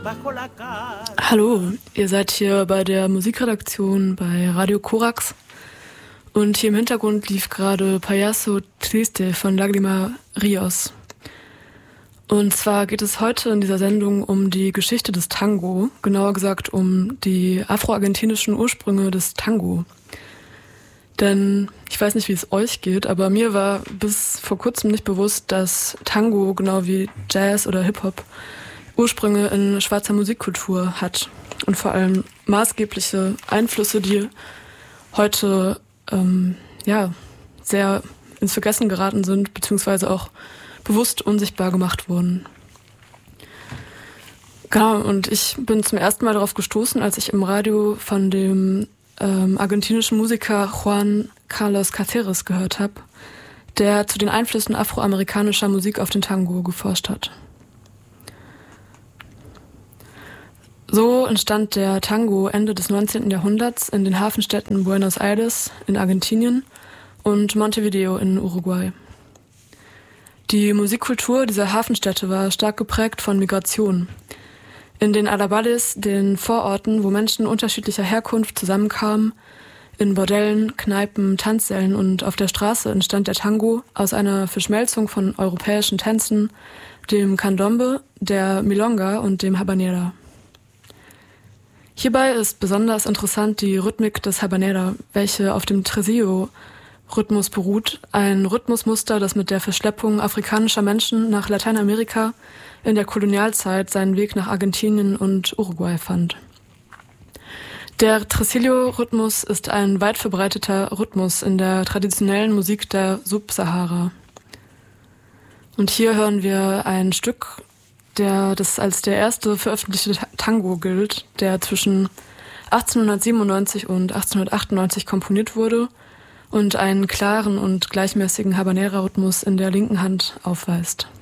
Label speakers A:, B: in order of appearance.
A: Hallo, ihr seid hier bei der Musikredaktion bei Radio Korax und hier im Hintergrund lief gerade Payaso Triste von Lágrima Ríos. Und zwar geht es heute in dieser Sendung um die Geschichte des Tango, genauer gesagt um die afroargentinischen Ursprünge des Tango. Denn ich weiß nicht, wie es euch geht, aber mir war bis vor kurzem nicht bewusst, dass Tango, genau wie Jazz oder Hip-Hop, Ursprünge in schwarzer Musikkultur hat und vor allem maßgebliche Einflüsse, die heute sehr ins Vergessen geraten sind, beziehungsweise auch bewusst unsichtbar gemacht wurden. Genau, und ich bin zum ersten Mal darauf gestoßen, als ich im Radio von dem argentinischen Musiker Juan Carlos Cáceres gehört habe, der zu den Einflüssen afroamerikanischer Musik auf den Tango geforscht hat. So entstand der Tango Ende des 19. Jahrhunderts in den Hafenstädten Buenos Aires in Argentinien und Montevideo in Uruguay. Die Musikkultur dieser Hafenstädte war stark geprägt von Migration. In den Arrabales, den Vororten, wo Menschen unterschiedlicher Herkunft zusammenkamen, in Bordellen, Kneipen, Tanzsälen und auf der Straße entstand der Tango aus einer Verschmelzung von europäischen Tänzen, dem Candombe, der Milonga und dem Habanera. Hierbei ist besonders interessant die Rhythmik des Habanera, welche auf dem Tresillo-Rhythmus beruht, ein Rhythmusmuster, das mit der Verschleppung afrikanischer Menschen nach Lateinamerika in der Kolonialzeit seinen Weg nach Argentinien und Uruguay fand. Der Tresillo-Rhythmus ist ein weit verbreiteter Rhythmus in der traditionellen Musik der Subsahara. Und hier hören wir ein Stück, das als der erste veröffentlichte Tango gilt, der zwischen 1897 und 1898 komponiert wurde und einen klaren und gleichmäßigen Habanera-Rhythmus in der linken Hand aufweist.